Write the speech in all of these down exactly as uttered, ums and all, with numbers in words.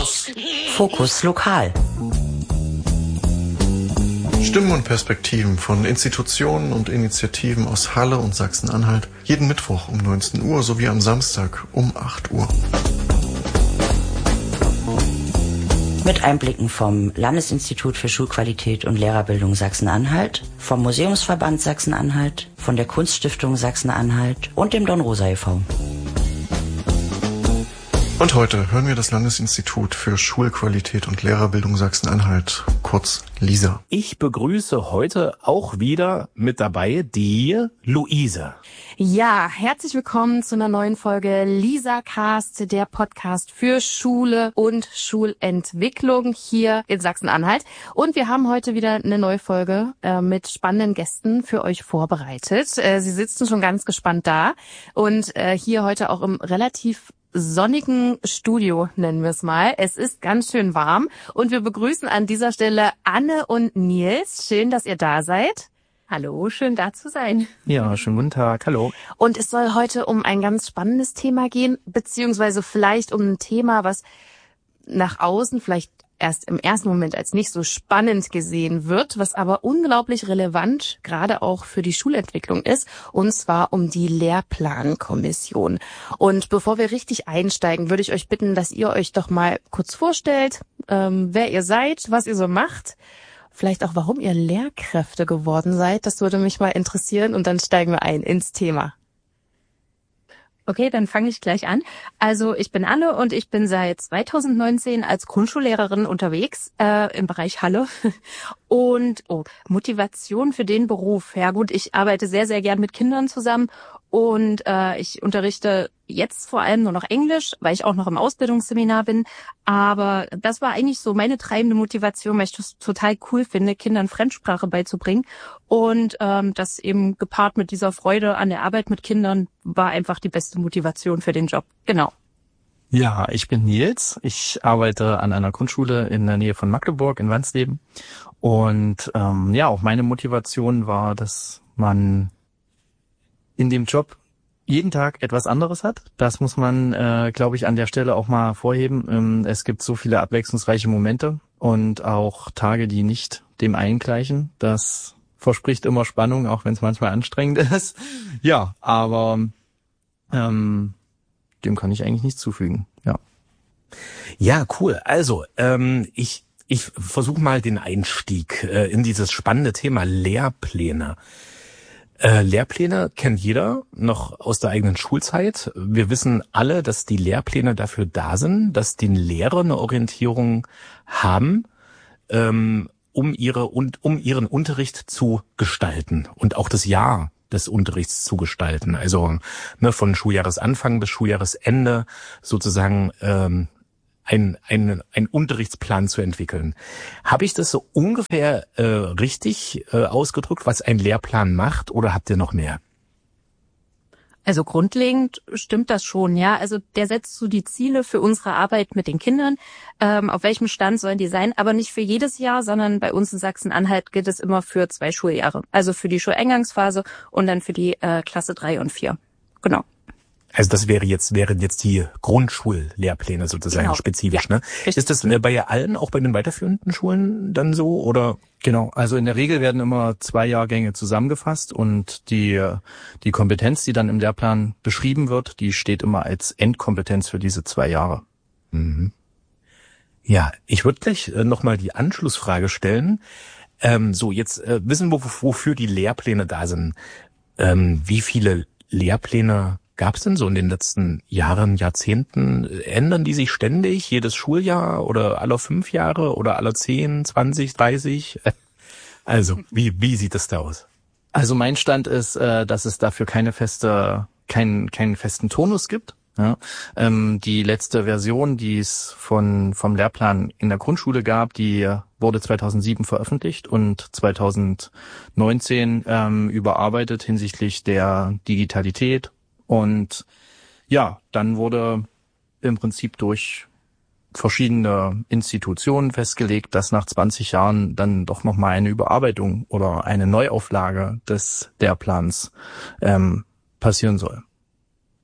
Fokus. Fokus lokal. Stimmen und Perspektiven von Institutionen und Initiativen aus Halle und Sachsen-Anhalt jeden Mittwoch um neunzehn Uhr sowie am Samstag um acht Uhr. Mit Einblicken vom Landesinstitut für Schulqualität und Lehrerbildung Sachsen-Anhalt, vom Museumsverband Sachsen-Anhalt, von der Kunststiftung Sachsen-Anhalt und dem Dornrosa e V Und heute hören wir das Landesinstitut für Schulqualität und Lehrerbildung Sachsen-Anhalt, kurz LISA. Ich begrüße heute auch wieder mit dabei die Luise. Ja, herzlich willkommen zu einer neuen Folge LISA Cast, der Podcast für Schule und Schulentwicklung hier in Sachsen-Anhalt. Und wir haben heute wieder eine neue Folge äh, mit spannenden Gästen für euch vorbereitet. Äh, sie sitzen schon ganz gespannt da und äh, hier heute auch im relativ sonnigen Studio, nennen wir es mal. Es ist ganz schön warm und wir begrüßen an dieser Stelle Anne und Nils. Schön, dass ihr da seid. Hallo, schön da zu sein. Ja, schönen guten Tag, hallo. Und es soll heute um ein ganz spannendes Thema gehen, beziehungsweise vielleicht um ein Thema, was nach außen vielleicht erst im ersten Moment als nicht so spannend gesehen wird, was aber unglaublich relevant gerade auch für die Schulentwicklung ist, und zwar um die Lehrplankommission. Und bevor wir richtig einsteigen, würde ich euch bitten, dass ihr euch doch mal kurz vorstellt, ähm, wer ihr seid, was ihr so macht, vielleicht auch, warum ihr Lehrkräfte geworden seid. Das würde mich mal interessieren und dann steigen wir ein ins Thema. Okay, dann fange ich gleich an. Also ich bin Anne und ich bin seit zweitausendneunzehn als Grundschullehrerin unterwegs äh, im Bereich Halle. Und oh, Motivation für den Beruf. Ja gut, ich arbeite sehr, sehr gern mit Kindern zusammen und äh, ich unterrichte jetzt vor allem nur noch Englisch, weil ich auch noch im Ausbildungsseminar bin. Aber das war eigentlich so meine treibende Motivation, weil ich das total cool finde, Kindern Fremdsprache beizubringen. Und ähm, das eben gepaart mit dieser Freude an der Arbeit mit Kindern war einfach die beste Motivation für den Job. Genau. Ja, ich bin Nils. Ich arbeite an einer Grundschule in der Nähe von Magdeburg in Wansleben. Und ähm, ja, auch meine Motivation war, dass man in dem Job jeden Tag etwas anderes hat. Das muss man, äh, glaube ich, an der Stelle auch mal vorheben. Ähm, es gibt so viele abwechslungsreiche Momente und auch Tage, die nicht dem einen gleichen. Das verspricht immer Spannung, auch wenn es manchmal anstrengend ist. Ja, aber ähm, dem kann ich eigentlich nichts zufügen. Ja. Ja, cool. Also, ähm, ich ich versuche mal den Einstieg äh, in dieses spannende Thema Lehrpläne. Äh, Lehrpläne kennt jeder noch aus der eigenen Schulzeit. Wir wissen alle, dass die Lehrpläne dafür da sind, dass die Lehrer eine Orientierung haben, ähm, um ihre und um ihren Unterricht zu gestalten und auch das Jahr des Unterrichts zu gestalten. Also ne, von Schuljahresanfang bis Schuljahresende sozusagen ähm, ein, ein, ein Unterrichtsplan zu entwickeln. Habe ich das so ungefähr äh, richtig äh, ausgedrückt, was ein Lehrplan macht, oder habt ihr noch mehr? Also grundlegend stimmt das schon, ja. Also der setzt so die Ziele für unsere Arbeit mit den Kindern. Ähm, auf welchem Stand sollen die sein? Aber nicht für jedes Jahr, sondern bei uns in Sachsen-Anhalt gilt es immer für zwei Schuljahre. Also für die Schuleingangsphase und dann für die äh, Klasse drei und vier. Genau. Also das wäre jetzt, wären jetzt die Grundschullehrpläne sozusagen genau. Spezifisch, ja. Ne? Ist das bei allen, auch bei den weiterführenden Schulen dann so, oder? Genau. Also in der Regel werden immer zwei Jahrgänge zusammengefasst und die, die Kompetenz, die dann im Lehrplan beschrieben wird, die steht immer als Endkompetenz für diese zwei Jahre. Mhm. Ja, ich würde gleich äh, nochmal die Anschlussfrage stellen. Ähm, so, jetzt äh, wissen wir, wofür die Lehrpläne da sind. Ähm, wie viele Lehrpläne gab es denn so in den letzten Jahren, Jahrzehnten? Ändern die sich ständig, jedes Schuljahr oder alle fünf Jahre oder alle zehn, zwanzig, dreißig? Also, wie wie sieht das da aus? Also mein Stand ist, äh, dass es dafür keine feste, keinen keinen festen Tonus gibt. Ja, ähm, die letzte Version, die es von vom Lehrplan in der Grundschule gab, die wurde zweitausendsieben veröffentlicht und zweitausendneunzehn ähm, überarbeitet hinsichtlich der Digitalität. Und ja, dann wurde im Prinzip durch verschiedene Institutionen festgelegt, dass nach zwanzig Jahren dann doch nochmal eine Überarbeitung oder eine Neuauflage des Lehrplans ähm, passieren soll.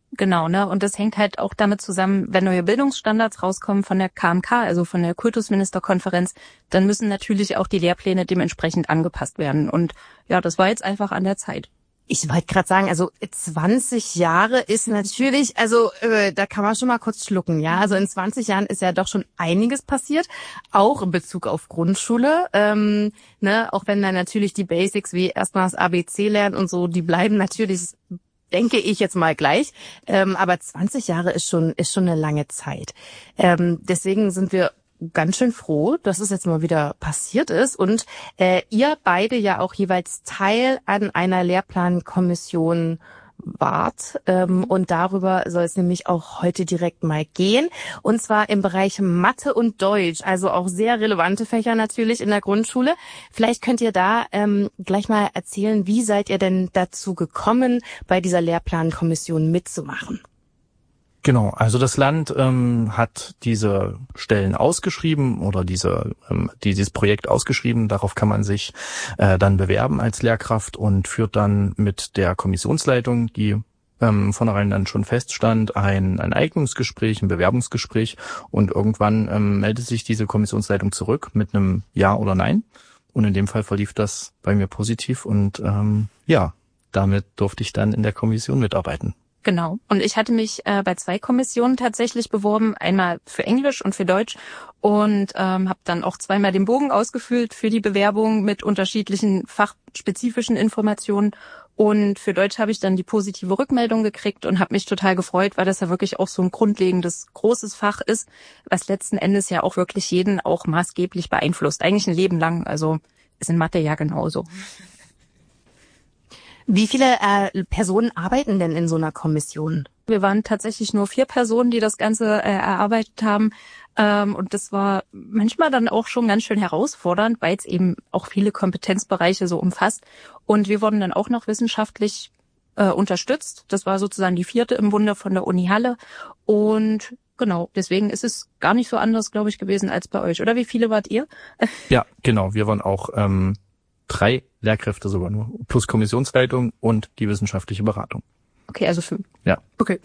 Genau, ne? Und das hängt halt auch damit zusammen, wenn neue Bildungsstandards rauskommen von der K M K, also von der Kultusministerkonferenz, dann müssen natürlich auch die Lehrpläne dementsprechend angepasst werden. Und ja, das war jetzt einfach an der Zeit. Ich wollte gerade sagen, also zwanzig Jahre ist natürlich, also äh, da kann man schon mal kurz schlucken, ja. Also in zwanzig Jahren ist ja doch schon einiges passiert, auch in Bezug auf Grundschule. Ähm, ne, auch wenn dann natürlich die Basics wie erstmal das A B C lernen und so, die bleiben natürlich, denke ich jetzt mal gleich. Ähm, aber zwanzig Jahre ist schon ist schon eine lange Zeit. Ähm, deswegen sind wir ganz schön froh, dass es jetzt mal wieder passiert ist und äh, ihr beide ja auch jeweils Teil an einer Lehrplankommission wart. Ähm, und darüber soll es nämlich auch heute direkt mal gehen. Und zwar im Bereich Mathe und Deutsch, also auch sehr relevante Fächer natürlich in der Grundschule. Vielleicht könnt ihr da ähm, gleich mal erzählen, wie seid ihr denn dazu gekommen, bei dieser Lehrplankommission mitzumachen? Genau, also das Land ähm, hat diese Stellen ausgeschrieben oder diese ähm, dieses Projekt ausgeschrieben. Darauf kann man sich äh, dann bewerben als Lehrkraft und führt dann mit der Kommissionsleitung, die ähm, vornherein dann schon feststand, ein, ein Eignungsgespräch, ein Bewerbungsgespräch und irgendwann ähm, meldet sich diese Kommissionsleitung zurück mit einem Ja oder Nein. Und in dem Fall verlief das bei mir positiv und ähm, ja, damit durfte ich dann in der Kommission mitarbeiten. Genau. Und ich hatte mich äh, bei zwei Kommissionen tatsächlich beworben, einmal für Englisch und für Deutsch und ähm, habe dann auch zweimal den Bogen ausgefüllt für die Bewerbung mit unterschiedlichen fachspezifischen Informationen. Und für Deutsch habe ich dann die positive Rückmeldung gekriegt und habe mich total gefreut, weil das ja wirklich auch so ein grundlegendes, großes Fach ist, was letzten Endes ja auch wirklich jeden auch maßgeblich beeinflusst. Eigentlich ein Leben lang. Also ist in Mathe ja genauso. Wie viele äh, Personen arbeiten denn in so einer Kommission? Wir waren tatsächlich nur vier Personen, die das Ganze äh, erarbeitet haben. Ähm, und das war manchmal dann auch schon ganz schön herausfordernd, weil es eben auch viele Kompetenzbereiche so umfasst. Und wir wurden dann auch noch wissenschaftlich äh, unterstützt. Das war sozusagen die vierte im Bunde von der Uni Halle. Und genau, deswegen ist es gar nicht so anders, glaube ich, gewesen als bei euch. Oder wie viele wart ihr? Ja, genau. Wir waren auch ähm, drei Lehrkräfte sogar nur, plus Kommissionsleitung und die wissenschaftliche Beratung. Okay, also fünf. Ja. Okay.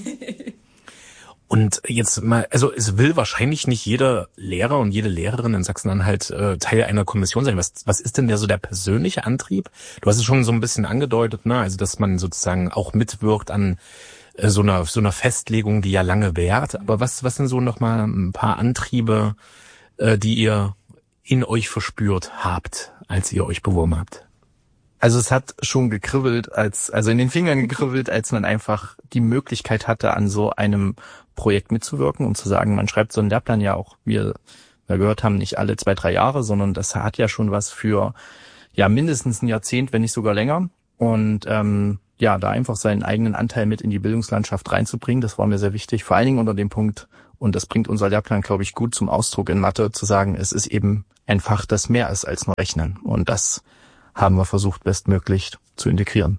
Und jetzt mal, also es will wahrscheinlich nicht jeder Lehrer und jede Lehrerin in Sachsen-Anhalt äh, Teil einer Kommission sein. Was, was ist denn der so der persönliche Antrieb? Du hast es schon so ein bisschen angedeutet, ne? Also dass man sozusagen auch mitwirkt an äh, so einer so einer Festlegung, die ja lange währt. Aber was was sind so noch mal ein paar Antriebe, äh, die ihr in euch verspürt habt, als ihr euch beworben habt? Also es hat schon gekribbelt, als also in den Fingern gekribbelt, als man einfach die Möglichkeit hatte, an so einem Projekt mitzuwirken und zu sagen, man schreibt so einen Lehrplan ja auch, wie wir gehört haben, nicht alle zwei, drei Jahre, sondern das hat ja schon was für ja mindestens ein Jahrzehnt, wenn nicht sogar länger. Und ähm, ja, da einfach seinen eigenen Anteil mit in die Bildungslandschaft reinzubringen, das war mir sehr wichtig, vor allen Dingen unter dem Punkt, und das bringt unser Lehrplan, glaube ich, gut zum Ausdruck in Mathe, zu sagen, es ist eben ein Fach, das mehr ist als nur Rechnen. Und das haben wir versucht, bestmöglich zu integrieren.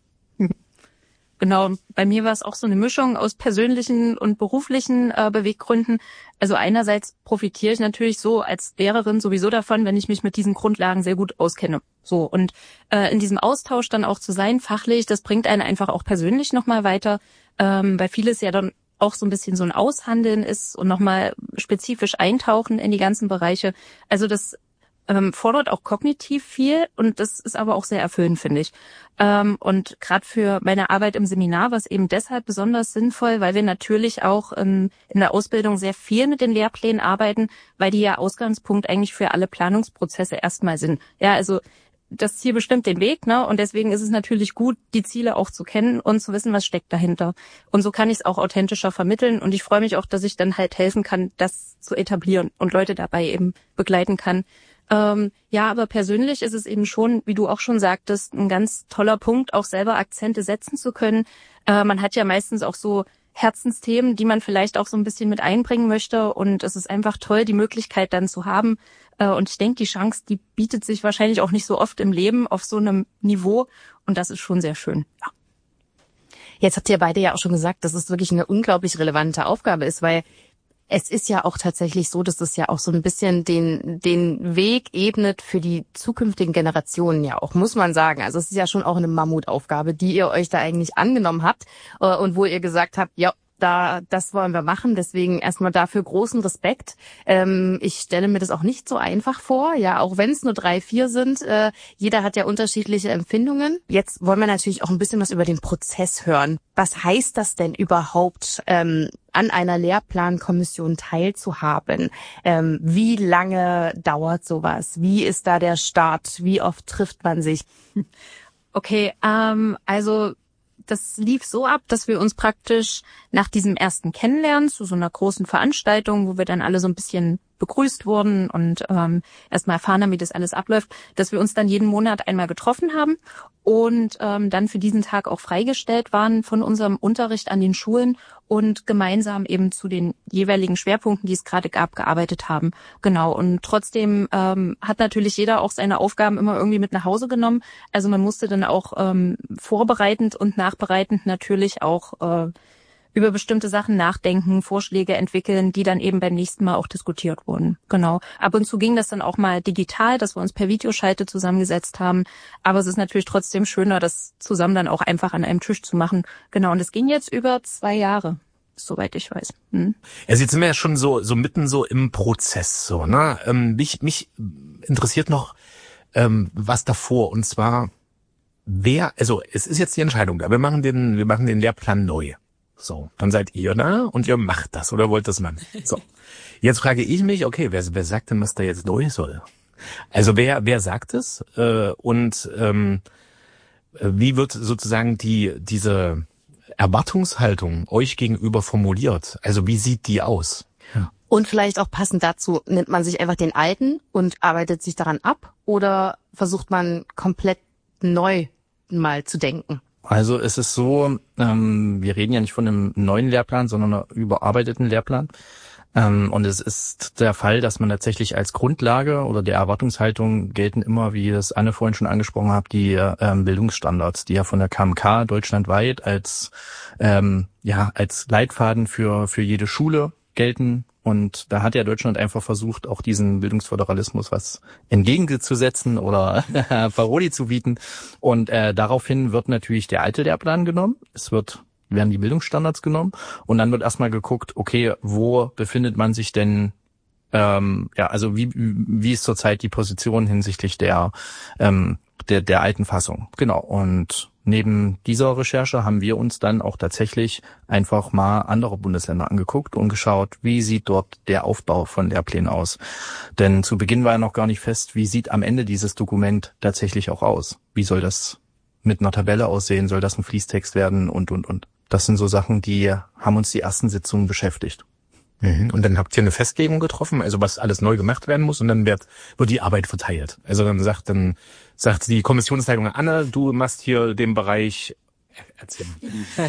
Genau, bei mir war es auch so eine Mischung aus persönlichen und beruflichen äh, Beweggründen. Also einerseits profitiere ich natürlich so als Lehrerin sowieso davon, wenn ich mich mit diesen Grundlagen sehr gut auskenne. So, und äh, in diesem Austausch dann auch zu sein, fachlich, das bringt einen einfach auch persönlich nochmal weiter, ähm, weil vieles ja dann auch so ein bisschen so ein Aushandeln ist und nochmal spezifisch eintauchen in die ganzen Bereiche. Also das ähm, fordert auch kognitiv viel und das ist aber auch sehr erfüllend, finde ich. Ähm, und gerade für meine Arbeit im Seminar war es eben deshalb besonders sinnvoll, weil wir natürlich auch ähm, in der Ausbildung sehr viel mit den Lehrplänen arbeiten, weil die ja Ausgangspunkt eigentlich für alle Planungsprozesse erstmal sind. Ja, also das Ziel bestimmt den Weg, ne? Und deswegen ist es natürlich gut, die Ziele auch zu kennen und zu wissen, was steckt dahinter. Und so kann ich es auch authentischer vermitteln. Und ich freue mich auch, dass ich dann halt helfen kann, das zu etablieren und Leute dabei eben begleiten kann. Ähm, ja, aber persönlich ist es eben schon, wie du auch schon sagtest, ein ganz toller Punkt, auch selber Akzente setzen zu können. Äh, man hat ja meistens auch so Herzensthemen, die man vielleicht auch so ein bisschen mit einbringen möchte. Und es ist einfach toll, die Möglichkeit dann zu haben. Äh, und ich denke, die Chance, die bietet sich wahrscheinlich auch nicht so oft im Leben auf so einem Niveau. Und das ist schon sehr schön. Ja. Jetzt habt ihr beide ja auch schon gesagt, dass es wirklich eine unglaublich relevante Aufgabe ist, weil Es ist ja auch tatsächlich so, dass es ja auch so ein bisschen den den Weg ebnet für die zukünftigen Generationen ja auch, muss man sagen. Also es ist ja schon auch eine Mammutaufgabe, die ihr euch da eigentlich angenommen habt äh, und wo ihr gesagt habt, ja, da das wollen wir machen. Deswegen erstmal dafür großen Respekt. Ähm, ich stelle mir das auch nicht so einfach vor, ja, auch wenn es nur drei, vier sind. Äh, jeder hat ja unterschiedliche Empfindungen. Jetzt wollen wir natürlich auch ein bisschen was über den Prozess hören. Was heißt das denn überhaupt, ähm, an einer Lehrplankommission teilzuhaben? Ähm, wie lange dauert sowas? Wie ist da der Start? Wie oft trifft man sich? Okay, ähm, also das lief so ab, dass wir uns praktisch nach diesem ersten Kennenlernen zu so einer großen Veranstaltung, wo wir dann alle so ein bisschen begrüßt wurden und ähm, erstmal erfahren haben, wie das alles abläuft, dass wir uns dann jeden Monat einmal getroffen haben und ähm, dann für diesen Tag auch freigestellt waren von unserem Unterricht an den Schulen und gemeinsam eben zu den jeweiligen Schwerpunkten, die es gerade gab, gearbeitet haben. Genau, und trotzdem ähm, hat natürlich jeder auch seine Aufgaben immer irgendwie mit nach Hause genommen. Also man musste dann auch ähm, vorbereitend und nachbereitend natürlich auch äh, über bestimmte Sachen nachdenken, Vorschläge entwickeln, die dann eben beim nächsten Mal auch diskutiert wurden. Genau. Ab und zu ging das dann auch mal digital, dass wir uns per Videoschalte zusammengesetzt haben. Aber es ist natürlich trotzdem schöner, das zusammen dann auch einfach an einem Tisch zu machen. Genau. Und es ging jetzt über zwei Jahre, soweit ich weiß. Hm. Also jetzt sind wir ja schon so so mitten so im Prozess so, ne? Ähm, mich mich interessiert noch ähm, was davor, und zwar wer, also es ist jetzt die Entscheidung da. Wir machen den wir machen den Lehrplan neu. So, dann seid ihr da und ihr macht das oder wollt das machen. So, jetzt frage ich mich, okay, wer, wer sagt denn, was da jetzt neu soll? Also wer wer sagt es äh, und ähm, wie wird sozusagen die diese Erwartungshaltung euch gegenüber formuliert? Also wie sieht die aus? Ja. Und vielleicht auch passend dazu, nimmt man sich einfach den alten und arbeitet sich daran ab oder versucht man komplett neu mal zu denken? Also es ist so, ähm, wir reden ja nicht von einem neuen Lehrplan, sondern einem überarbeiteten Lehrplan. Ähm, und es ist der Fall, dass man tatsächlich als Grundlage oder der Erwartungshaltung gelten immer, wie das Anne vorhin schon angesprochen hat, die ähm, Bildungsstandards, die ja von der K M K deutschlandweit als ähm, ja als Leitfaden für für jede Schule gelten. Und da hat ja Deutschland einfach versucht, auch diesen Bildungsföderalismus was entgegenzusetzen oder Paroli zu bieten. Und äh, daraufhin wird natürlich der alte Lehrplan genommen. Es wird werden die Bildungsstandards genommen. Und dann wird erstmal geguckt, okay, wo befindet man sich denn, ähm, ja, also wie wie ist zurzeit die Position hinsichtlich der ähm, der der alten Fassung. Genau. Und neben dieser Recherche haben wir uns dann auch tatsächlich einfach mal andere Bundesländer angeguckt und geschaut, wie sieht dort der Aufbau von Lehrplänen aus. Denn zu Beginn war ja noch gar nicht fest, wie sieht am Ende dieses Dokument tatsächlich auch aus. Wie soll das mit einer Tabelle aussehen? Soll das ein Fließtext werden? Und, und, und. Das sind so Sachen, die haben uns die ersten Sitzungen beschäftigt. Und dann habt ihr eine Festlegung getroffen, also was alles neu gemacht werden muss, und dann wird, wird die Arbeit verteilt. Also dann sagt dann sagt die Kommissionsleitung, Anne, du machst hier den Bereich, erzähl mal.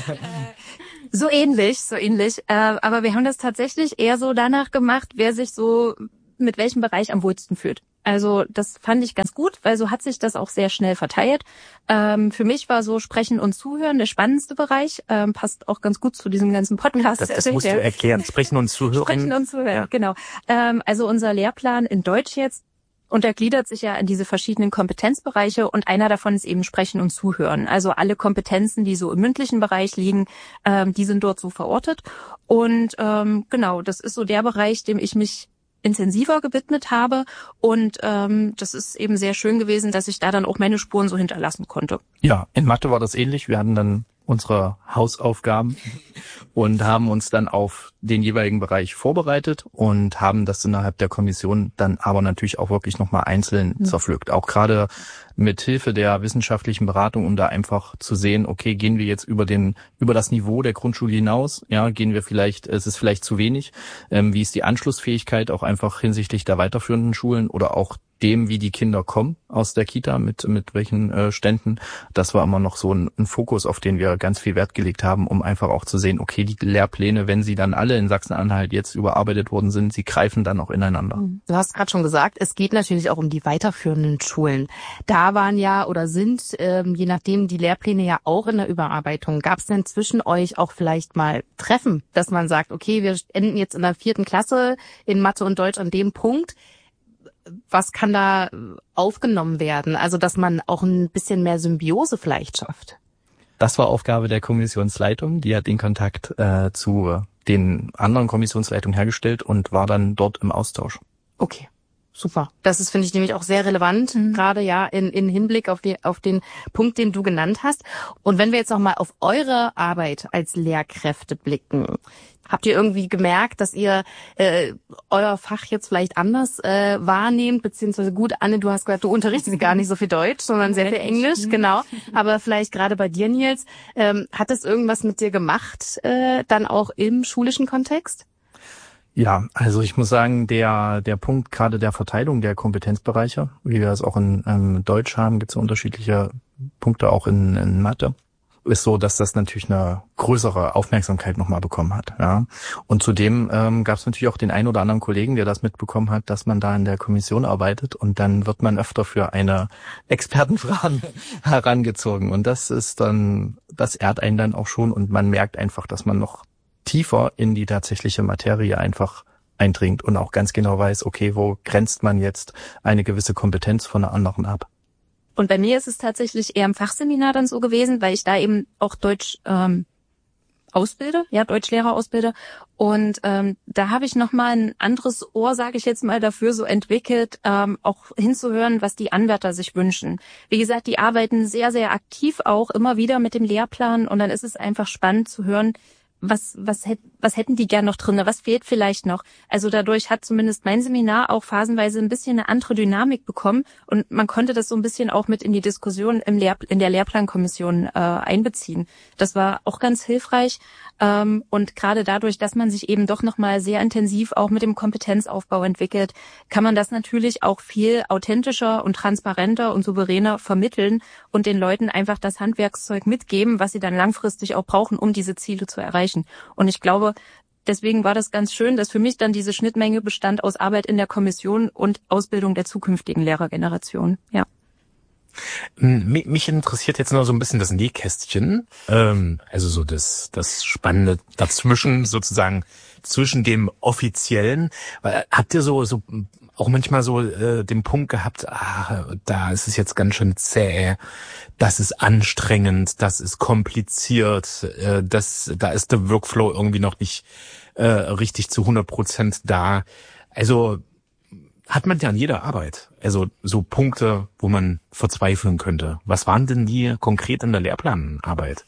So ähnlich, so ähnlich. Äh, aber wir haben das tatsächlich eher so danach gemacht, wer sich so mit welchem Bereich am wohlsten fühlt. Also das fand ich ganz gut, weil so hat sich das auch sehr schnell verteilt. Ähm, für mich war so Sprechen und Zuhören der spannendste Bereich. Ähm, passt auch ganz gut zu diesem ganzen Podcast. Das, das musst du erklären. Sprechen und Zuhören. Sprechen und Zuhören, ja. Genau. Ähm, also unser Lehrplan in Deutsch jetzt untergliedert sich ja in diese verschiedenen Kompetenzbereiche und einer davon ist eben Sprechen und Zuhören. Also alle Kompetenzen, die so im mündlichen Bereich liegen, ähm, die sind dort so verortet. Und ähm, genau, das ist so der Bereich, dem ich mich intensiver gewidmet habe und ähm, das ist eben sehr schön gewesen, dass ich da dann auch meine Spuren so hinterlassen konnte. Ja, in Mathe war das ähnlich. Wir hatten dann unsere Hausaufgaben und haben uns dann auf den jeweiligen Bereich vorbereitet und haben das innerhalb der Kommission dann aber natürlich auch wirklich nochmal einzeln mhm. zerpflückt. Auch gerade mit Hilfe der wissenschaftlichen Beratung, um da einfach zu sehen, okay, gehen wir jetzt über den über das Niveau der Grundschule hinaus? Ja, gehen wir vielleicht, es ist vielleicht zu wenig. Ähm, wie ist die Anschlussfähigkeit auch einfach hinsichtlich der weiterführenden Schulen oder auch dem, wie die Kinder kommen aus der Kita, mit mit welchen äh, Ständen. Das war immer noch so ein, ein Fokus, auf den wir ganz viel Wert gelegt haben, um einfach auch zu sehen, okay, die Lehrpläne, wenn sie dann alle in Sachsen-Anhalt jetzt überarbeitet worden sind, sie greifen dann auch ineinander. Du hast gerade schon gesagt, es geht natürlich auch um die weiterführenden Schulen. Da waren ja oder sind, ähm, je nachdem, die Lehrpläne ja auch in der Überarbeitung. Gab es denn zwischen euch auch vielleicht mal Treffen, dass man sagt, okay, wir enden jetzt in der vierten Klasse in Mathe und Deutsch an dem Punkt. Was kann da aufgenommen werden? Also, dass man auch ein bisschen mehr Symbiose vielleicht schafft. Das war Aufgabe der Kommissionsleitung. Die hat den Kontakt äh, zu den anderen Kommissionsleitungen hergestellt und war dann dort im Austausch. Okay, super. Das ist, finde ich, nämlich auch sehr relevant, mhm. gerade ja in, in Hinblick auf, die, auf den Punkt, den du genannt hast. Und wenn wir jetzt noch mal auf eure Arbeit als Lehrkräfte blicken, habt ihr irgendwie gemerkt, dass ihr äh, euer Fach jetzt vielleicht anders äh, wahrnehmt, beziehungsweise gut, Anne, du hast gesagt, du unterrichtest gar nicht so viel Deutsch, sondern sehr viel Englisch, genau. Aber vielleicht gerade bei dir, Nils, ähm, hat das irgendwas mit dir gemacht, äh, dann auch im schulischen Kontext? Ja, also ich muss sagen, der der Punkt gerade der Verteilung der Kompetenzbereiche, wie wir es auch in ähm, Deutsch haben, gibt es unterschiedliche Punkte auch in, in Mathe. Ist so, dass das natürlich eine größere Aufmerksamkeit nochmal bekommen hat. Ja. Und zudem ähm, gab es natürlich auch den einen oder anderen Kollegen, der das mitbekommen hat, dass man da in der Kommission arbeitet und dann wird man öfter für eine Expertenfrage herangezogen. Und das ist dann, das ehrt einen dann auch schon und man merkt einfach, dass man noch tiefer in die tatsächliche Materie einfach eindringt und auch ganz genau weiß, okay, wo grenzt man jetzt eine gewisse Kompetenz von einer anderen ab. Und bei mir ist es tatsächlich eher im Fachseminar dann so gewesen, weil ich da eben auch Deutsch ähm, ausbilde, ja, Deutschlehrer ausbilde. Und ähm, da habe ich nochmal ein anderes Ohr, sage ich jetzt mal, dafür so entwickelt, ähm, auch hinzuhören, was die Anwärter sich wünschen. Wie gesagt, die arbeiten sehr, sehr aktiv auch immer wieder mit dem Lehrplan und dann ist es einfach spannend zu hören, was was hätt, was hätten die gern noch drinne, was fehlt vielleicht noch. Also dadurch hat zumindest mein Seminar auch phasenweise ein bisschen eine andere Dynamik bekommen und man konnte das so ein bisschen auch mit in die Diskussion im Lehr in der Lehrplankommission äh, einbeziehen. Das war auch ganz hilfreich ähm, und gerade dadurch, dass man sich eben doch nochmal sehr intensiv auch mit dem Kompetenzaufbau entwickelt, kann man das natürlich auch viel authentischer und transparenter und souveräner vermitteln und den Leuten einfach das Handwerkszeug mitgeben, was sie dann langfristig auch brauchen, um diese Ziele zu erreichen. Und ich glaube, deswegen war das ganz schön, dass für mich dann diese Schnittmenge bestand aus Arbeit in der Kommission und Ausbildung der zukünftigen Lehrergeneration. Ja. Mich interessiert jetzt noch so ein bisschen das Nähkästchen, ähm, also so das das Spannende dazwischen, sozusagen zwischen dem Offiziellen. Habt ihr so so auch manchmal so äh, den Punkt gehabt, ah, da ist es jetzt ganz schön zäh, das ist anstrengend, das ist kompliziert, äh, das da ist der Workflow irgendwie noch nicht äh, richtig zu hundert Prozent da. Also hat man ja an jeder Arbeit. Also so Punkte, wo man verzweifeln könnte. Was waren denn die konkret in der Lehrplanarbeit?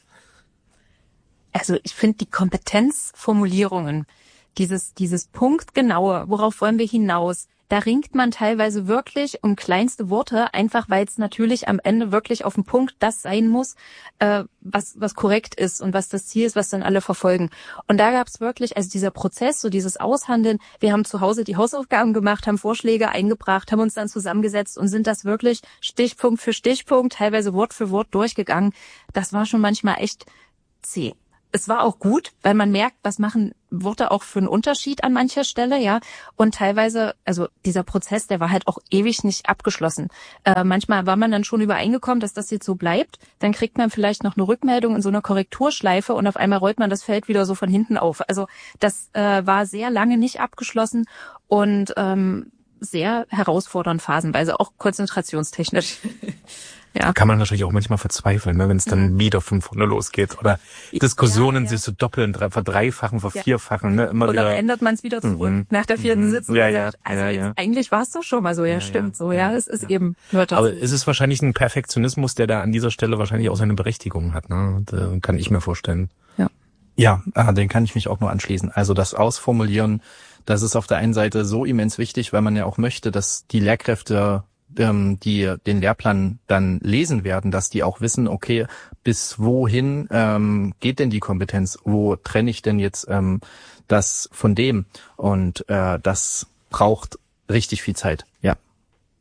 Also ich finde die Kompetenzformulierungen, dieses dieses Punktgenaue, worauf wollen wir hinaus, da ringt man teilweise wirklich um kleinste Worte, einfach weil es natürlich am Ende wirklich auf den Punkt das sein muss, äh, was was korrekt ist und was das Ziel ist, was dann alle verfolgen. Und da gab es wirklich, also dieser Prozess, so dieses Aushandeln, wir haben zu Hause die Hausaufgaben gemacht, haben Vorschläge eingebracht, haben uns dann zusammengesetzt und sind das wirklich Stichpunkt für Stichpunkt, teilweise Wort für Wort durchgegangen. Das war schon manchmal echt zäh. Es war auch gut, weil man merkt, was machen Worte auch für einen Unterschied an mancher Stelle, ja. Und teilweise, also dieser Prozess, der war halt auch ewig nicht abgeschlossen. Äh, manchmal war man dann schon übereingekommen, dass das jetzt so bleibt. Dann kriegt man vielleicht noch eine Rückmeldung in so einer Korrekturschleife und auf einmal rollt man das Feld wieder so von hinten auf. Also das äh, war sehr lange nicht abgeschlossen und ähm, sehr herausfordernd phasenweise, auch konzentrationstechnisch. Ja. Kann man natürlich auch manchmal verzweifeln, ne, wenn es dann mhm. wieder von vorne losgeht oder Diskussionen ja, ja. sich so doppeln, verdreifachen, vervierfachen, ja. ne, immer und wieder. Und dann ändert man es wieder zurück mhm. nach der vierten mhm. Sitzung. Ja, ja, also ja, ja. Eigentlich war es doch schon mal so, ja, ja stimmt, ja. so, ja, es ist ja. eben. Hört Aber es ist wahrscheinlich ein Perfektionismus, der da an dieser Stelle wahrscheinlich auch seine Berechtigung hat, ne, da kann ich mir vorstellen. Ja. Ja, ah, den kann ich mich auch nur anschließen. Also das Ausformulieren, das ist auf der einen Seite so immens wichtig, weil man ja auch möchte, dass die Lehrkräfte die den Lehrplan dann lesen werden, dass die auch wissen, okay, bis wohin ähm, geht denn die Kompetenz? Wo trenne ich denn jetzt ähm, das von dem? Und äh, das braucht richtig viel Zeit, ja.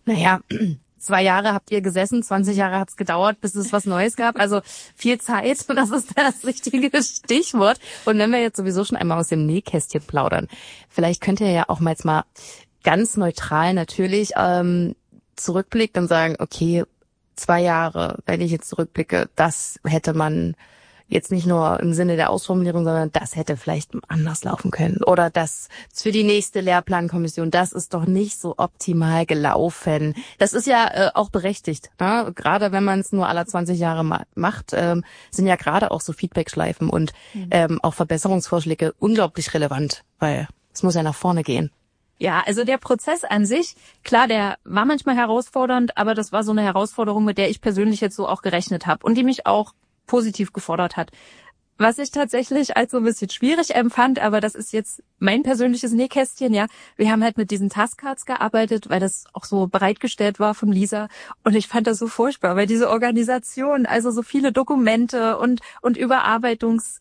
Naja, zwei Jahre habt ihr gesessen, zwanzig Jahre hat's gedauert, bis es was Neues gab. Also viel Zeit, das ist das richtige Stichwort. Und wenn wir jetzt sowieso schon einmal aus dem Nähkästchen plaudern, vielleicht könnt ihr ja auch mal jetzt mal ganz neutral natürlich ähm, zurückblicken und sagen, okay, zwei Jahre, wenn ich jetzt zurückblicke, das hätte man jetzt nicht nur im Sinne der Ausformulierung, sondern das hätte vielleicht anders laufen können. Oder das für die nächste Lehrplankommission, das ist doch nicht so optimal gelaufen. Das ist ja äh, auch berechtigt. Ne? Gerade wenn man es nur alle zwanzig Jahre ma- macht, ähm, sind ja gerade auch so Feedbackschleifen und mhm. ähm, auch Verbesserungsvorschläge unglaublich relevant, weil es muss ja nach vorne gehen. Ja, also der Prozess an sich, klar, der war manchmal herausfordernd, aber das war so eine Herausforderung, mit der ich persönlich jetzt so auch gerechnet habe und die mich auch positiv gefordert hat. Was ich tatsächlich als so ein bisschen schwierig empfand, aber das ist jetzt mein persönliches Nähkästchen, ja. Wir haben halt mit diesen Taskcards gearbeitet, weil das auch so bereitgestellt war von Lisa. Und ich fand das so furchtbar, weil diese Organisation, also so viele Dokumente und und Überarbeitungs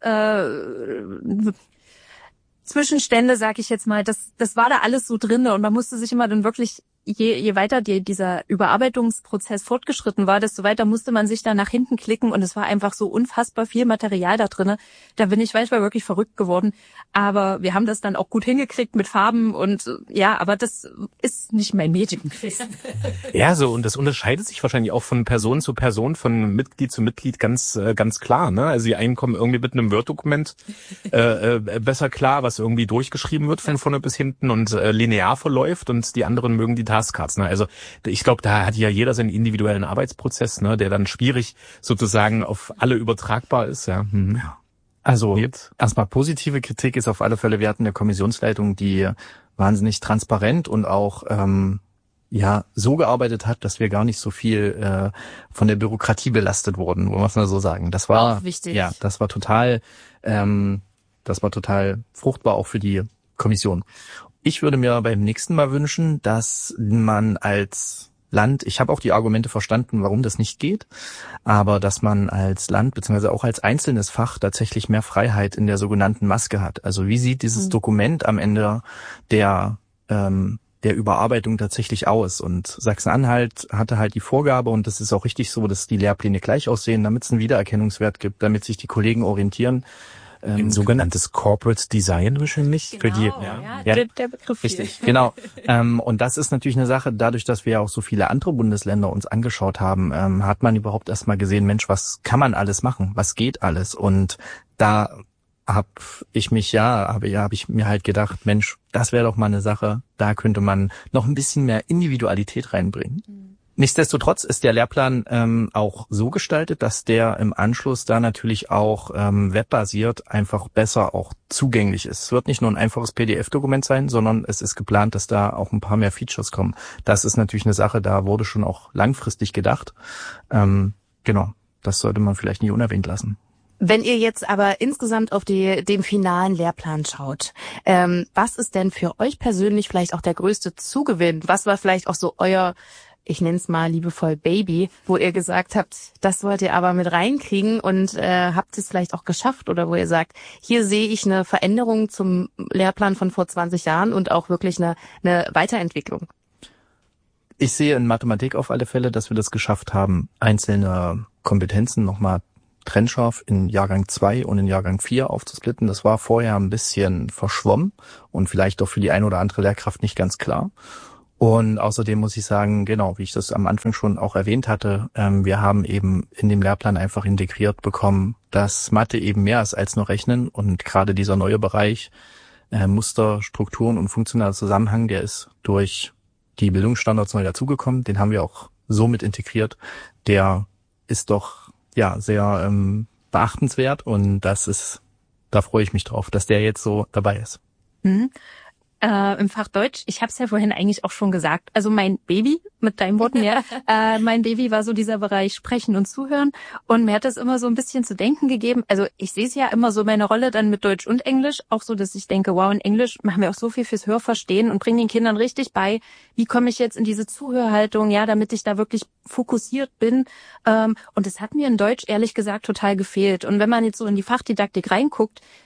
äh, Zwischenstände, sag ich jetzt mal, das das war da alles so drinne und man musste sich immer dann wirklich Je, je weiter die, dieser Überarbeitungsprozess fortgeschritten war, desto weiter musste man sich da nach hinten klicken und es war einfach so unfassbar viel Material da drinne. Da bin ich manchmal wirklich verrückt geworden. Aber wir haben das dann auch gut hingekriegt mit Farben und ja, aber das ist nicht mein Medium gewesen. Ja, so, und das unterscheidet sich wahrscheinlich auch von Person zu Person, von Mitglied zu Mitglied ganz ganz klar, ne? Also die einen kommen irgendwie mit einem Word-Dokument äh, äh, besser klar, was irgendwie durchgeschrieben wird von vorne bis hinten und äh, linear verläuft und die anderen mögen die Taskcards, ne? Also ich glaube, da hat ja jeder seinen individuellen Arbeitsprozess, ne, der dann schwierig sozusagen auf alle übertragbar ist, ja. Mhm. Ja. Also jetzt erstmal positive Kritik ist auf alle Fälle, wir hatten eine Kommissionsleitung, die wahnsinnig transparent und auch ähm, ja so gearbeitet hat, dass wir gar nicht so viel äh, von der Bürokratie belastet wurden, wollen wir es mal so sagen. Das war auch wichtig. Ja, das war total, ähm, das war total fruchtbar auch für die Kommission. Ich würde mir beim nächsten Mal wünschen, dass man als Land, ich habe auch die Argumente verstanden, warum das nicht geht, aber dass man als Land beziehungsweise auch als einzelnes Fach tatsächlich mehr Freiheit in der sogenannten Maske hat. Also wie sieht dieses mhm. Dokument am Ende der ähm, der Überarbeitung tatsächlich aus? Und Sachsen-Anhalt hatte halt die Vorgabe, und das ist auch richtig so, dass die Lehrpläne gleich aussehen, damit es einen Wiedererkennungswert gibt, damit sich die Kollegen orientieren. Ein ähm, sogenanntes Corporate Design wahrscheinlich. Genau, für die, ja, ja, der, der Begriff richtig, hier. Genau. ähm, und das ist natürlich eine Sache, dadurch, dass wir ja auch so viele andere Bundesländer uns angeschaut haben, ähm, hat man überhaupt erstmal gesehen, Mensch, was kann man alles machen? Was geht alles? Und da habe ich mich ja, habe ja, habe ich mir halt gedacht, Mensch, das wäre doch mal eine Sache, da könnte man noch ein bisschen mehr Individualität reinbringen. Mhm. Nichtsdestotrotz ist der Lehrplan ähm, auch so gestaltet, dass der im Anschluss da natürlich auch ähm, webbasiert einfach besser auch zugänglich ist. Es wird nicht nur ein einfaches P D F-Dokument sein, sondern es ist geplant, dass da auch ein paar mehr Features kommen. Das ist natürlich eine Sache, da wurde schon auch langfristig gedacht. Ähm, genau, das sollte man vielleicht nicht unerwähnt lassen. Wenn ihr jetzt aber insgesamt auf die, den finalen Lehrplan schaut, ähm, was ist denn für euch persönlich vielleicht auch der größte Zugewinn? Was war vielleicht auch so euer, ich nenne es mal liebevoll Baby, wo ihr gesagt habt, das wollt ihr aber mit reinkriegen und äh, habt es vielleicht auch geschafft, oder wo ihr sagt, hier sehe ich eine Veränderung zum Lehrplan von vor zwanzig Jahren und auch wirklich eine, eine Weiterentwicklung? Ich sehe in Mathematik auf alle Fälle, dass wir das geschafft haben, einzelne Kompetenzen nochmal trennscharf in Jahrgang zwei und in Jahrgang vier aufzusplitten. Das war vorher ein bisschen verschwommen und vielleicht auch für die eine oder andere Lehrkraft nicht ganz klar. Und außerdem muss ich sagen, genau, wie ich das am Anfang schon auch erwähnt hatte, ähm, wir haben eben in dem Lehrplan einfach integriert bekommen, dass Mathe eben mehr ist als nur Rechnen, und gerade dieser neue Bereich äh, Muster, Strukturen und funktionaler Zusammenhang, der ist durch die Bildungsstandards neu dazugekommen, den haben wir auch so mit integriert, der ist doch ja sehr ähm, beachtenswert, und das ist, da freue ich mich drauf, dass der jetzt so dabei ist. Mhm. Äh, im Fach Deutsch, ich habe es ja vorhin eigentlich auch schon gesagt, also mein Baby, mit deinen Worten, ja, äh, mein Baby war so dieser Bereich Sprechen und Zuhören, und mir hat das immer so ein bisschen zu denken gegeben. Also ich sehe es ja immer so, meine Rolle dann mit Deutsch und Englisch, auch so, dass ich denke, wow, in Englisch machen wir auch so viel fürs Hörverstehen und bringen den Kindern richtig bei, wie komme ich jetzt in diese Zuhörhaltung, ja, damit ich da wirklich fokussiert bin. Ähm, und es hat mir in Deutsch ehrlich gesagt total gefehlt. Und wenn man jetzt so in die Fachdidaktik reinguckt,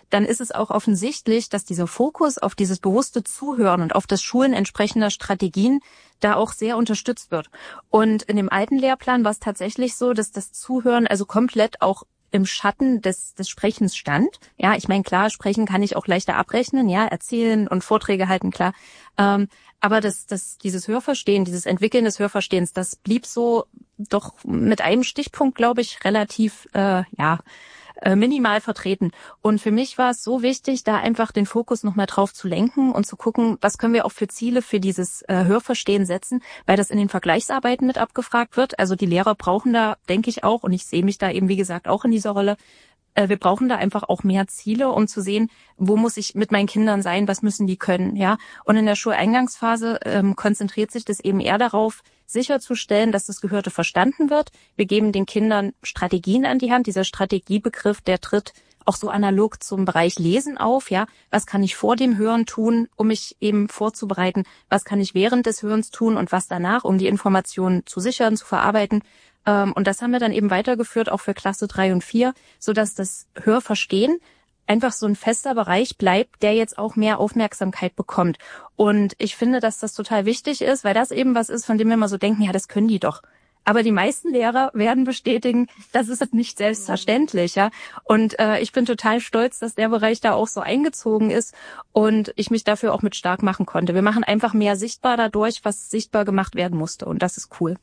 dann ist es auch offensichtlich, dass dieser Fokus auf dieses bewusste Zuhören und auf das Schulen entsprechender Strategien da auch sehr unterstützt wird. Und in dem alten Lehrplan war es tatsächlich so, dass das Zuhören also komplett auch im Schatten des, des Sprechens stand. Ja, ich meine, klar, sprechen kann ich auch leichter abrechnen, ja, erzählen und Vorträge halten, klar. Ähm, aber das, das, dieses Hörverstehen, dieses Entwickeln des Hörverstehens, das blieb so doch mit einem Stichpunkt, glaube ich, relativ, äh, ja, minimal vertreten. Und für mich war es so wichtig, da einfach den Fokus nochmal drauf zu lenken und zu gucken, was können wir auch für Ziele für dieses äh, Hörverstehen setzen, weil das in den Vergleichsarbeiten mit abgefragt wird. Also die Lehrer brauchen da, denke ich auch, und ich sehe mich da eben, wie gesagt, auch in dieser Rolle, äh, wir brauchen da einfach auch mehr Ziele, um zu sehen, wo muss ich mit meinen Kindern sein, was müssen die können, ja. Und in der Schuleingangsphase ähm, konzentriert sich das eben eher darauf, sicherzustellen, dass das Gehörte verstanden wird. Wir geben den Kindern Strategien an die Hand. Dieser Strategiebegriff, der tritt auch so analog zum Bereich Lesen auf. Ja, was kann ich vor dem Hören tun, um mich eben vorzubereiten? Was kann ich während des Hörens tun und was danach, um die Informationen zu sichern, zu verarbeiten? Und das haben wir dann eben weitergeführt, auch für Klasse drei und vier, sodass das Hörverstehen einfach so ein fester Bereich bleibt, der jetzt auch mehr Aufmerksamkeit bekommt. Und ich finde, dass das total wichtig ist, weil das eben was ist, von dem wir immer so denken, ja, das können die doch. Aber die meisten Lehrer werden bestätigen, das ist nicht selbstverständlich, ja. Und äh, ich bin total stolz, dass der Bereich da auch so eingezogen ist und ich mich dafür auch mit stark machen konnte. Wir machen einfach mehr sichtbar dadurch, was sichtbar gemacht werden musste. Und das ist cool.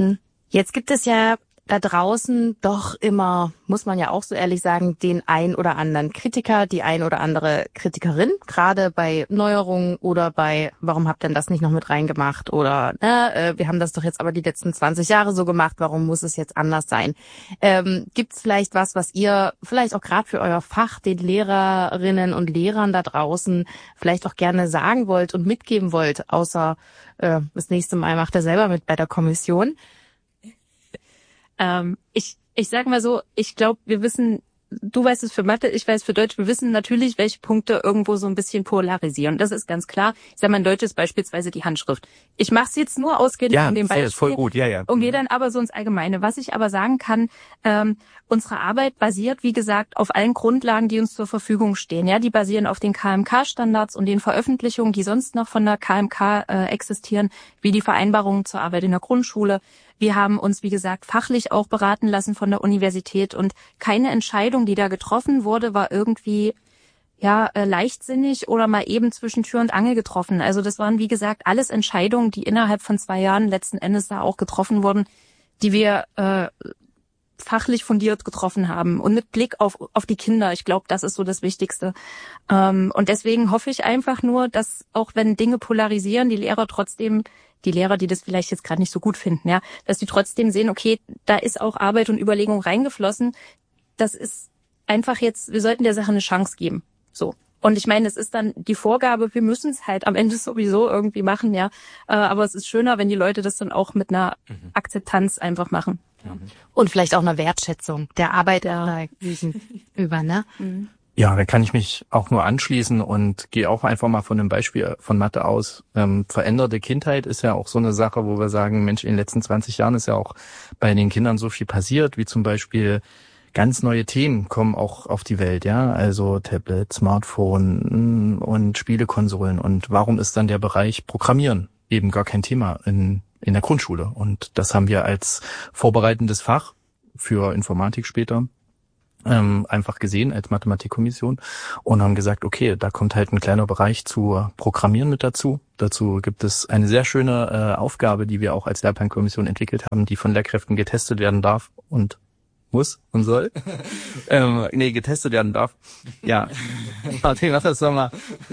Jetzt gibt es ja da draußen doch immer, muss man ja auch so ehrlich sagen, den ein oder anderen Kritiker, die ein oder andere Kritikerin, gerade bei Neuerungen oder bei, warum habt ihr denn das nicht noch mit reingemacht oder, na, äh, wir haben das doch jetzt aber die letzten zwanzig Jahre so gemacht, warum muss es jetzt anders sein? Ähm, gibt's vielleicht was, was ihr vielleicht auch gerade für euer Fach, den Lehrerinnen und Lehrern da draußen vielleicht auch gerne sagen wollt und mitgeben wollt, außer äh, das nächste Mal macht er selber mit bei der Kommission? Ähm, ich, ich sag mal so, ich glaube, wir wissen, du weißt es für Mathe, ich weiß für Deutsch, wir wissen natürlich, welche Punkte irgendwo so ein bisschen polarisieren. Das ist ganz klar. Ich sag mal, in Deutsch ist beispielsweise die Handschrift. Ich mache es jetzt nur ausgehend ja, von dem Beispiel. Ja, ist voll gut, ja, ja. Und gehe dann aber so ins Allgemeine. Was ich aber sagen kann, ähm, unsere Arbeit basiert, wie gesagt, auf allen Grundlagen, die uns zur Verfügung stehen. Ja, die basieren auf den K M K-Standards und den Veröffentlichungen, die sonst noch von der K M K äh, existieren, wie die Vereinbarungen zur Arbeit in der Grundschule. Wir haben uns, wie gesagt, fachlich auch beraten lassen von der Universität und keine Entscheidung, die da getroffen wurde, war irgendwie ja äh, leichtsinnig oder mal eben zwischen Tür und Angel getroffen. Also das waren, wie gesagt, alles Entscheidungen, die innerhalb von zwei Jahren letzten Endes da auch getroffen wurden, die wir äh, fachlich fundiert getroffen haben und mit Blick auf auf die Kinder. Ich glaube, das ist so das Wichtigste. Ähm, und deswegen hoffe ich einfach nur, dass auch wenn Dinge polarisieren, die Lehrer trotzdem die Lehrer, die das vielleicht jetzt gerade nicht so gut finden, ja, dass die trotzdem sehen, okay, da ist auch Arbeit und Überlegung reingeflossen. Das ist einfach jetzt, wir sollten der Sache eine Chance geben. So. Und ich meine, es ist dann die Vorgabe, wir müssen es halt am Ende sowieso irgendwie machen, ja. Aber es ist schöner, wenn die Leute das dann auch mit einer mhm. Akzeptanz einfach machen. Ja. Und vielleicht auch einer Wertschätzung der Arbeit ja. über, ne? Mhm. Ja, da kann ich mich auch nur anschließen und gehe auch einfach mal von einem Beispiel von Mathe aus. Ähm, veränderte Kindheit ist ja auch so eine Sache, wo wir sagen, Mensch, in den letzten zwanzig Jahren ist ja auch bei den Kindern so viel passiert, wie zum Beispiel ganz neue Themen kommen auch auf die Welt, ja, also Tablet, Smartphone und Spielekonsolen. Und warum ist dann der Bereich Programmieren eben gar kein Thema in in der Grundschule? Und das haben wir als vorbereitendes Fach für Informatik später ähm, einfach gesehen als Mathematikkommission und haben gesagt, okay, da kommt halt ein kleiner Bereich zu Programmieren mit dazu. Dazu gibt es eine sehr schöne äh, Aufgabe, die wir auch als Lehrplankommission entwickelt haben, die von Lehrkräften getestet werden darf und muss und soll. ähm, nee, getestet werden darf. Ja. Martin, mach das doch mal.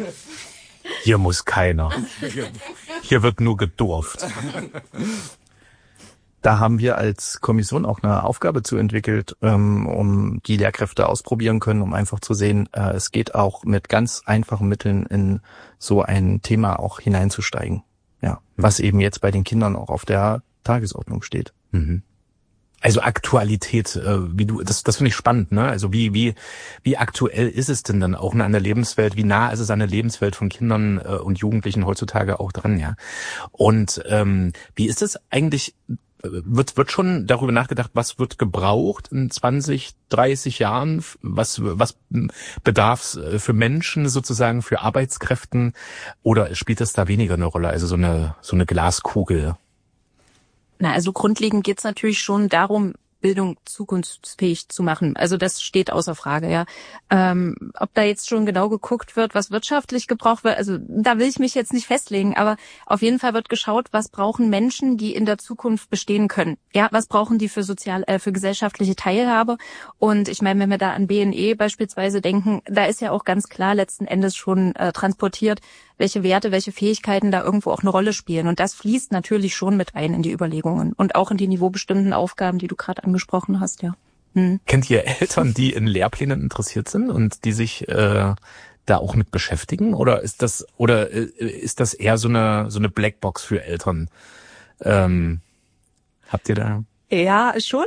Hier muss keiner. Hier wird nur gedurft. Da haben wir als Kommission auch eine Aufgabe zu entwickelt, ähm, um die Lehrkräfte ausprobieren können, um einfach zu sehen, äh, es geht auch mit ganz einfachen Mitteln in so ein Thema auch hineinzusteigen. Ja, was eben jetzt bei den Kindern auch auf der Tagesordnung steht. Mhm. Also Aktualität, äh, wie du, das, das finde ich spannend, ne? Also wie, wie, wie aktuell ist es denn dann auch an der Lebenswelt? Wie nah ist es an der Lebenswelt von Kindern äh, und Jugendlichen heutzutage auch dran, ja? Und ähm, wie ist es eigentlich wird wird schon darüber nachgedacht, was wird gebraucht in zwanzig, dreißig Jahren, was was bedarf es für Menschen sozusagen, für Arbeitskräften, oder spielt das da weniger eine Rolle, also so eine so eine Glaskugel? Na, also grundlegend geht's natürlich schon darum, Bildung zukunftsfähig zu machen. Also das steht außer Frage, ja. Ähm, ob da jetzt schon genau geguckt wird, was wirtschaftlich gebraucht wird, also da will ich mich jetzt nicht festlegen, aber auf jeden Fall wird geschaut, was brauchen Menschen, die in der Zukunft bestehen können. Ja, was brauchen die für sozial, äh, für gesellschaftliche Teilhabe? Und ich meine, wenn wir da an B N E beispielsweise denken, da ist ja auch ganz klar letzten Endes schon äh, transportiert, welche Werte, welche Fähigkeiten da irgendwo auch eine Rolle spielen. Und das fließt natürlich schon mit ein in die Überlegungen und auch in die niveaubestimmten Aufgaben, die du gerade angesprochen hast, ja. Hm. Kennt ihr Eltern, die in Lehrplänen interessiert sind und die sich äh, da auch mit beschäftigen? Oder ist das oder äh, ist das eher so eine so eine Blackbox für Eltern? Ähm, habt ihr da? Ja, schon.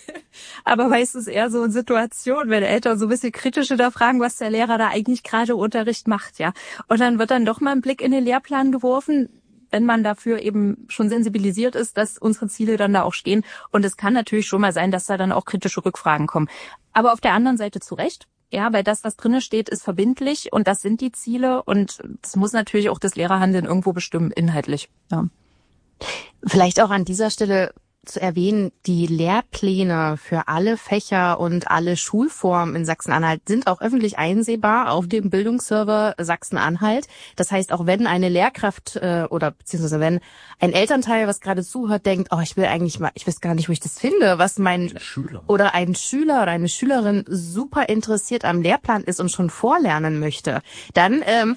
Aber meistens eher so in Situationen, wenn Eltern so ein bisschen kritisch hinterfragen, was der Lehrer da eigentlich gerade im Unterricht macht, ja. Und dann wird dann doch mal ein Blick in den Lehrplan geworfen, wenn man dafür eben schon sensibilisiert ist, dass unsere Ziele dann da auch stehen. Und es kann natürlich schon mal sein, dass da dann auch kritische Rückfragen kommen. Aber auf der anderen Seite zu Recht. Ja, weil das, was drinne steht, ist verbindlich und das sind die Ziele und das muss natürlich auch das Lehrerhandeln irgendwo bestimmen, inhaltlich. Ja. Vielleicht auch an dieser Stelle zu erwähnen, die Lehrpläne für alle Fächer und alle Schulformen in Sachsen-Anhalt sind auch öffentlich einsehbar auf dem Bildungsserver Sachsen-Anhalt. Das heißt, auch wenn eine Lehrkraft äh, oder beziehungsweise wenn ein Elternteil, was gerade zuhört, denkt, oh, ich will eigentlich mal, ich weiß gar nicht, wo ich das finde, was mein Schüler. oder ein Schüler oder eine Schülerin super interessiert am Lehrplan ist und schon vorlernen möchte, dann ähm,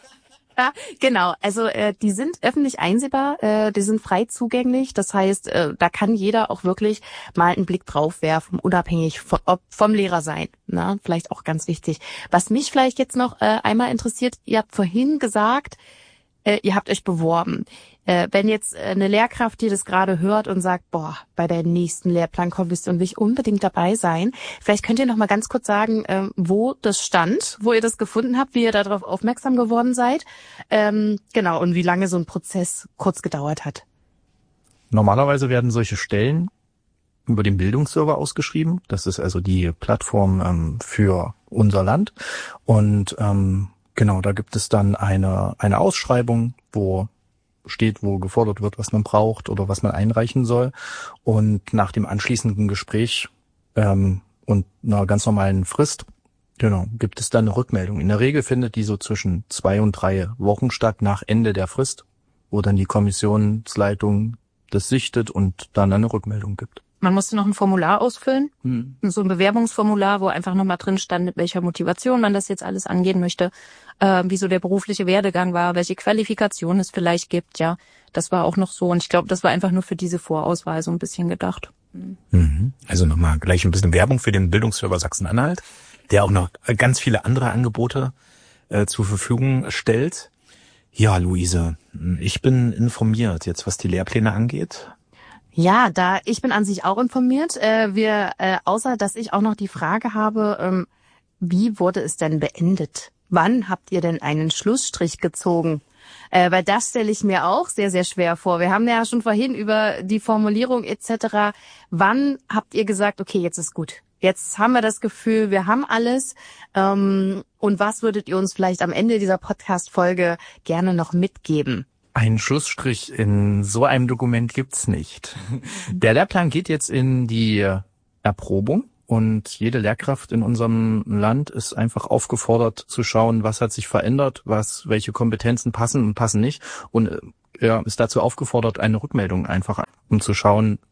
ja, genau. Also äh, die sind öffentlich einsehbar, äh, die sind frei zugänglich. Das heißt, äh, da kann jeder auch wirklich mal einen Blick drauf werfen, unabhängig von, ob vom Lehrer sein. Na, vielleicht auch ganz wichtig. Was mich vielleicht jetzt noch äh, einmal interessiert, ihr habt vorhin gesagt, äh, ihr habt euch beworben. Äh, wenn jetzt eine Lehrkraft, die das gerade hört und sagt, boah, bei der nächsten Lehrplankommission will ich unbedingt dabei sein. Vielleicht könnt ihr noch mal ganz kurz sagen, äh, wo das stand, wo ihr das gefunden habt, wie ihr darauf aufmerksam geworden seid. Ähm, genau, und wie lange so ein Prozess kurz gedauert hat. Normalerweise werden solche Stellen über den Bildungsserver ausgeschrieben. Das ist also die Plattform ähm, für unser Land. Und ähm, genau, da gibt es dann eine eine Ausschreibung, wo steht, wo gefordert wird, was man braucht oder was man einreichen soll. Und nach dem anschließenden Gespräch ähm, und einer ganz normalen Frist, genau, gibt es dann eine Rückmeldung. In der Regel findet die so zwischen zwei und drei Wochen statt nach Ende der Frist, wo dann die Kommissionsleitung das sichtet und dann eine Rückmeldung gibt. Man musste noch ein Formular ausfüllen, Hm. so ein Bewerbungsformular, wo einfach nochmal drin stand, mit welcher Motivation man das jetzt alles angehen möchte, äh, wie so der berufliche Werdegang war, welche Qualifikation es vielleicht gibt, ja. Das war auch noch so und ich glaube, das war einfach nur für diese Vorauswahl so ein bisschen gedacht. Mhm. Also nochmal gleich ein bisschen Werbung für den Bildungsserver Sachsen-Anhalt, der auch noch ganz viele andere Angebote äh, zur Verfügung stellt. Ja, Luise, ich bin informiert jetzt, was die Lehrpläne angeht. Ja, da ich bin an sich auch informiert. Äh, wir, äh, außer dass ich auch noch die Frage habe, ähm, wie wurde es denn beendet? Wann habt ihr denn einen Schlussstrich gezogen? Äh, weil das stelle ich mir auch sehr, sehr schwer vor. Wir haben ja schon vorhin über die Formulierung et cetera. Wann habt ihr gesagt, okay, jetzt ist gut? Jetzt haben wir das Gefühl, wir haben alles. Ähm, und was würdet ihr uns vielleicht am Ende dieser Podcast-Folge gerne noch mitgeben? Einen Schlussstrich in so einem Dokument gibt's nicht. Der Lehrplan geht jetzt in die Erprobung und jede Lehrkraft in unserem Land ist einfach aufgefordert zu schauen, was hat sich verändert, was, welche Kompetenzen passen und passen nicht und er ist dazu aufgefordert, eine Rückmeldung einfach, um zu schauen,